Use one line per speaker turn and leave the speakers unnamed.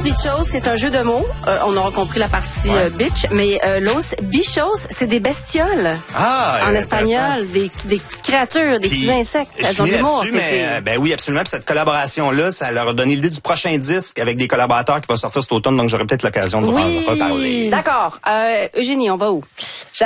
Los Bichos, c'est un jeu de mots. On aura compris la partie bitch, mais Los Bichos, c'est des bestioles. En espagnol, des petites créatures, des petits insectes.
Elles ont de l'humour, ben oui, absolument. Puis cette collaboration-là, ça leur a donné l'idée du prochain disque avec des collaborateurs qui va sortir cet automne, donc j'aurai peut-être l'occasion de vous en reparler.
D'accord. Eugénie, on va où?